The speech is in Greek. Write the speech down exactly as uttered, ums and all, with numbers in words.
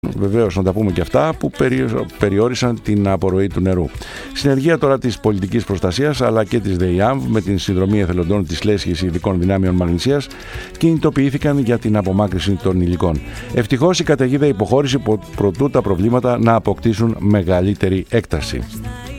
βεβαίως να τα πούμε και αυτά, που περιόρισαν την απορροή του νερού. Συνεργεία τώρα της πολιτικής προστασίας αλλά και της ΔΕΙΑΜΒ με την συνδρομή εθελοντών της Λέσχης Ειδικών Δυνάμεων Μαγνησίας κινητοποιήθηκαν για την απομάκρυνση των υλικών. Ευτυχώς η καταιγίδα υποχώρησε προτού τα προβλήματα να αποκτήσουν μεγαλύτερη έκταση.